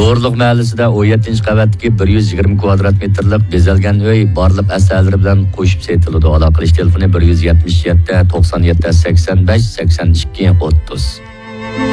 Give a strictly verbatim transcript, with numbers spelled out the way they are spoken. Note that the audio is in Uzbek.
To'g'riliq mahallasida o'n yettinchi qavatdagi bir yuz yigirma kvadrat metrlik bezalgan uy barliq asarlari bilan qo'shib setiladi. Aloqa qilish telefoni bir yuz yetmish yetti to'qson yetti sakson besh sakson ikki o'ttiz.